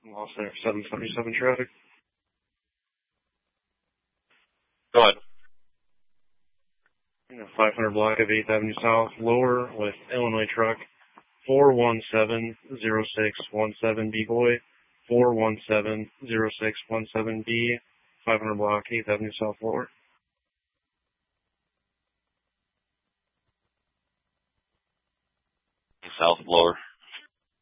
Lost there. 777 traffic. Go ahead. 500 block of 8th Avenue South, lower with Illinois truck 4170617B boy, 4170617B, 500 block 8th Avenue South, lower. South, lower.